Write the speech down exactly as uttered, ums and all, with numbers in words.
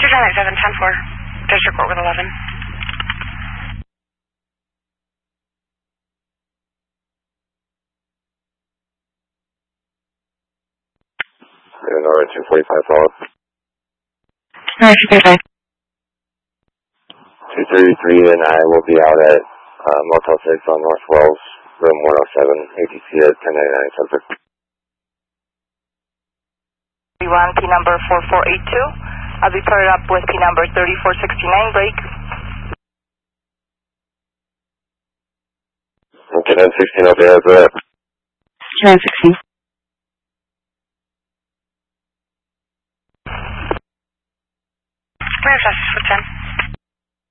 District nine eight seven, ten four. District Court with eleven. And R two forty-five follow. R two forty-five. two thirty-three and I will be out at uh, Motel six on North Wells, room one oh seven, A T C at ten ninety-nine subject. one P number four four eight two. I'll be paired up with P number thirty-four sixty-nine, break. Okay, then sixteen, okay, that's it. nine sixteen.